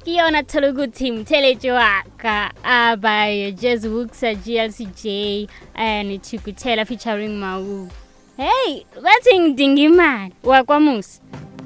Kiona Telugu team Telejoaka by Jazz Wooksa GLCJ and Chukutela featuring Mau. Hey, what's in Dingy Man? Wakwamus.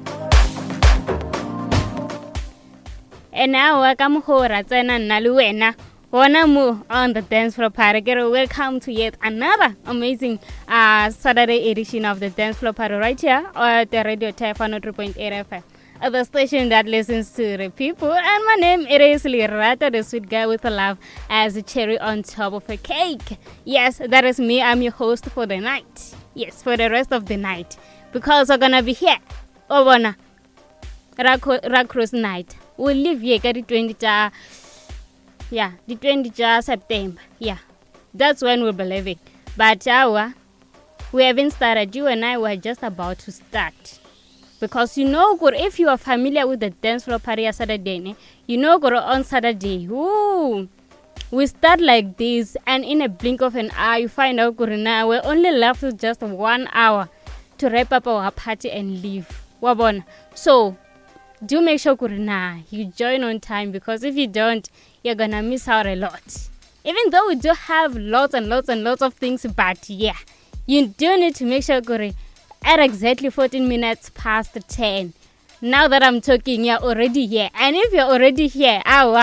And now Wakamhora Zena Naluena. Wanamu on the dance floor party. Welcome to yet another amazing Saturday edition of the dance floor party right here at the Radio Type 103.8 FM. The station that listens to the people. And my name is Lirata, the sweet guy with a laugh as a cherry on top of a cake. Yes, that is me. I'm your host for the night. Yes, for the rest of the night. Because we're gonna be here. Obona. Rock night. We'll live here at the 20th. Yeah, the 20th September. Yeah, that's when we'll be living. But we haven't started. You and I were just about to start. Because you know, if you are familiar with the dance floor party on Saturday, you know, on Saturday, we start like this, and in a blink of an eye, you find out now we're only left with just 1 hour to wrap up our party and leave. Wabon. So, do make sure you join on time, because if you don't, you're gonna miss out a lot. Even though we do have lots and lots and lots of things, but yeah, you do need to make sure at exactly 14 minutes past 10. Now that I'm talking, you're already here. And if you're already here,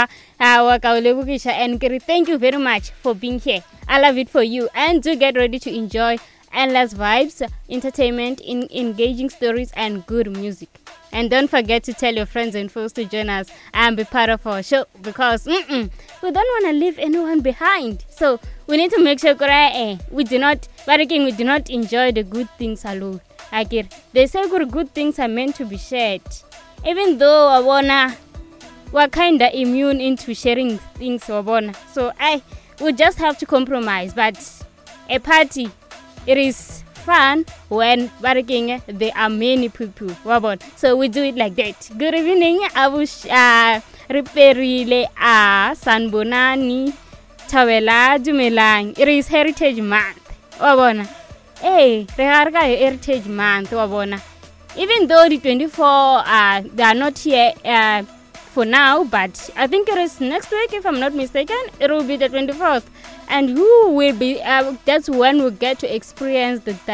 and thank you very much for being here. I love it for you. And do get ready to enjoy endless vibes, entertainment, engaging stories, and good music. And don't forget to tell your friends and folks to join us and be part of our show, because we don't want to leave anyone behind. So we need to make sure we do not enjoy the good things alone. They say good things are meant to be shared. Even though we're kind of immune into sharing things, so we just have to compromise. But a party, it is fun when there are many people. So we do it like that. Good evening, Abush Riperile Sanbonani Tawela Dumelang. It is Heritage Month. Hey, Heritage Month. Even though the 24 they are not here for now, but I think it is next week, if I'm not mistaken. It will be the 24th, and who will be that's when we get to experience the